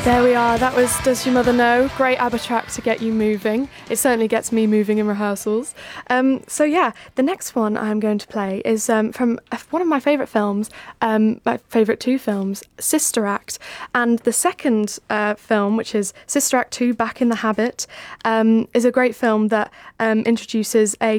There we are. That was Does Your Mother Know? Great ABBA track to get you moving. It certainly gets me moving in rehearsals. The next one I'm going to play is from one of my favourite films, my favourite two films, Sister Act. And the second film, which is Sister Act 2, Back in the Habit, is a great film that introduces a